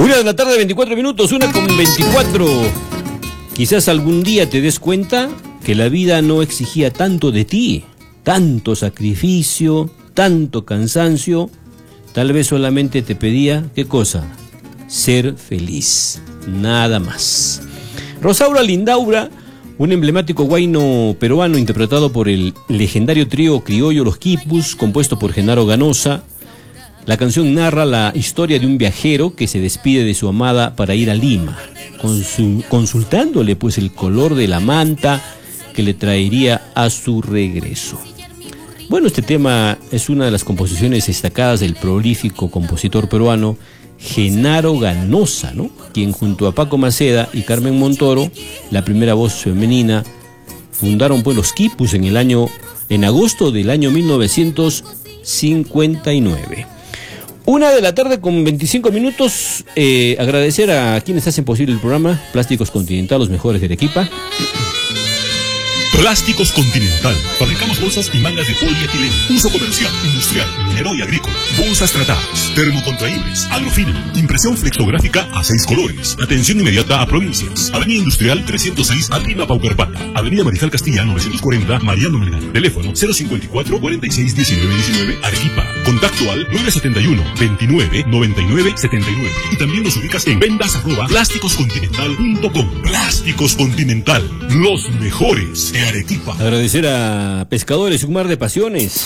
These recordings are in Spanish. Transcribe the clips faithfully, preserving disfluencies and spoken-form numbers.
Una de la tarde, veinticuatro minutos, una con veinticuatro. Quizás algún día te des cuenta que la vida no exigía tanto de ti, tanto sacrificio, tanto cansancio. Tal vez solamente te pedía, ¿qué cosa? Ser feliz, nada más. Rosaura Lindaura, un emblemático huayno peruano interpretado por el legendario trío criollo Los Quipus, compuesto por Genaro Ganosa. La canción narra la historia de un viajero que se despide de su amada para ir a Lima, consul- consultándole pues el color de la manta que le traería a su regreso. Bueno, este tema es una de las composiciones destacadas del prolífico compositor peruano Genaro Ganosa, ¿no? Quien junto a Paco Maceda y Carmen Montoro, la primera voz femenina, fundaron pues Los Quipus en el año, en agosto del año mil novecientos cincuenta y nueve. Una de la tarde con veinticinco minutos. Eh, agradecer a quienes hacen posible el programa. Plásticos Continental, los mejores de Arequipa. Plásticos Continental. Fabricamos bolsas y mangas de polietileno. Uso comercial, industrial, minero y agrícola. Bolsas tratadas, termocontraíbles, agrofilm, impresión flexográfica a seis colores. Atención inmediata a provincias. Avenida Industrial trescientos seis, Lima, Paucarpata. Avenida Mariscal Castilla novecientos cuarenta, Mariano Melgar. Teléfono cero cincuenta y cuatro, cuarenta y seis, diecinueve diecinueve, Arequipa. Contacto al nueve setenta y uno, veintinueve, noventa y nueve, setenta y nueve. Y también nos ubicas en ventas arroba plásticos continental punto com. Plásticos Continental, los mejores de Arequipa. Agradecer a Pescadores, un mar de pasiones.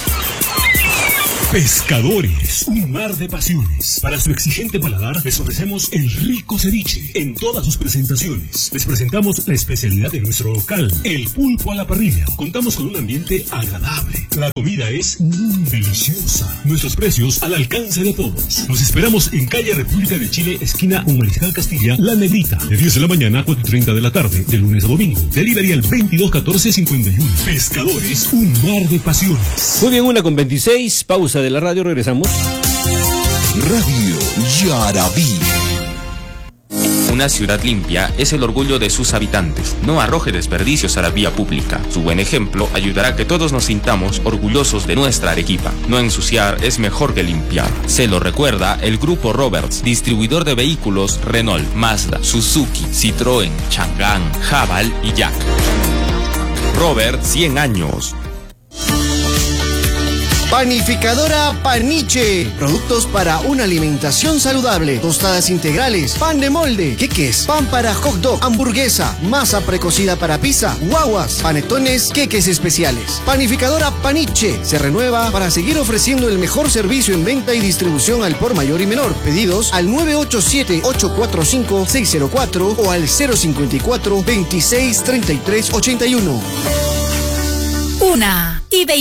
Pescadores, un mar de pasiones. Para su exigente paladar les ofrecemos el rico ceviche en todas sus presentaciones. Les presentamos la especialidad de nuestro local, el pulpo a la parrilla. Contamos con un ambiente agradable. La comida es muy deliciosa. Nuestros precios al alcance de todos. Nos esperamos en calle República de Chile, esquina con Mariscal Castilla, La Negrita, de diez de la mañana a cuatro y treinta de la tarde, de lunes a domingo. Delivery al veintidós catorce cincuenta y uno. Pescadores, un mar de pasiones. Muy bien, una con veintiséis, pausa de la radio, regresamos. Radio Yarabí. Una ciudad limpia es el orgullo de sus habitantes. No arroje desperdicios a la vía pública. Su buen ejemplo ayudará a que todos nos sintamos orgullosos de nuestra Arequipa. No ensuciar es mejor que limpiar. Se lo recuerda el Grupo Roberts, distribuidor de vehículos Renault, Mazda, Suzuki, Citroën, Chang'an, Haval y Jack. Robert, cien años. Panificadora Paniche. Productos para una alimentación saludable. Tostadas integrales, pan de molde, queques, pan para hot dog, hamburguesa, masa precocida para pizza, guaguas, panetones, queques especiales. Panificadora Paniche se renueva para seguir ofreciendo el mejor servicio en venta y distribución al por mayor y menor. Pedidos al nueve ocho siete, ocho cuatro cinco, seis cero cuatro o al cero cinco cuatro, veintiséis, treinta y tres, ochenta y uno. Una y veinte.